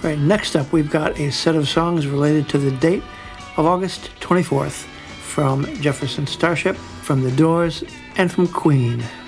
right, next up we've got a set of songs related to the date of August 24th from Jefferson Starship, from The Doors, and from Queen.